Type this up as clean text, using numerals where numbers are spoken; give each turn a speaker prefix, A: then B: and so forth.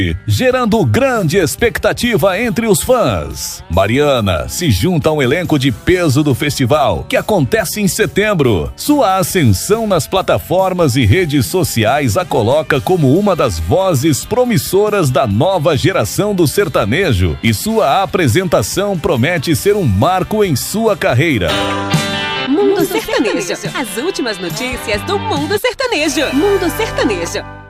A: gerando grande expectativa entre os fãs. Mariana se junta a um elenco de peso do festival, que acontece em setembro. Sua ascensão nas plataformas e redes sociais a coloca como uma das vozes promissoras da nova geração do sertanejo, e sua apresentação promete ser um marco em sua carreira.
B: Mundo Sertanejo. As últimas notícias do Mundo Sertanejo. Mundo Sertanejo.